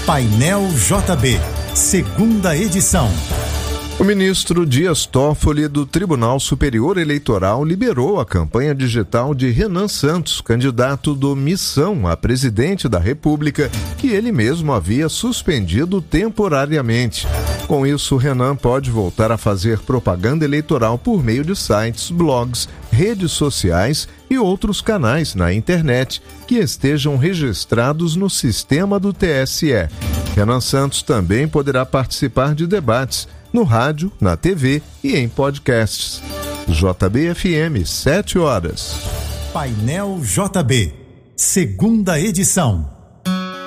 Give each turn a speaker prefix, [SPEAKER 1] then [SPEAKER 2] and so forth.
[SPEAKER 1] Painel JB, segunda edição.
[SPEAKER 2] O ministro Dias Toffoli, do Tribunal Superior Eleitoral, liberou a campanha digital de Renan Santos, candidato do Missão a presidente da República, que ele mesmo havia suspendido temporariamente. Com isso, Renan pode voltar a fazer propaganda eleitoral por meio de sites, blogs, redes sociais e outros canais na internet que estejam registrados no sistema do TSE. Renan Santos também poderá participar de debates no rádio, na TV e em podcasts. JB-FM, 7 horas.
[SPEAKER 1] Painel JB, segunda edição.